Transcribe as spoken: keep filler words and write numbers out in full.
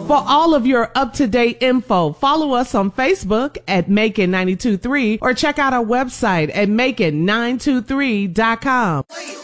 For all of your up-to-date info, follow us on Facebook at Macon nine two three or check out our website at Macon nine two three dot com.